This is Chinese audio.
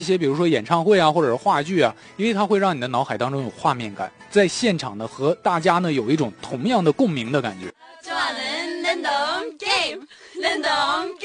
一些比如说演唱会啊，或者是话剧啊，因为它会让你的脑海当中有画面感，在现场呢和大家呢有一种同样的共鸣的感觉。